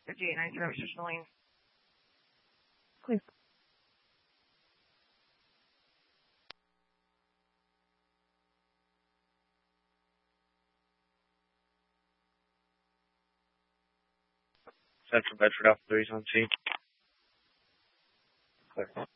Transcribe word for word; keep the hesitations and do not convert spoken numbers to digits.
fifty-eight nine zero, Mister Shalene. Please. Central Bedford Alpha three is on scene. Clear.